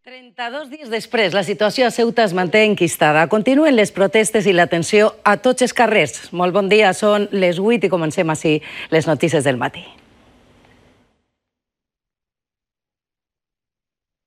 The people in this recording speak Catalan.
32 dies després, la situació a Ceuta es manté enquistada. Continuen les protestes i la tensió a tots els carrers. Molt bon dia, són les 8 i comencem així les notícies del matí.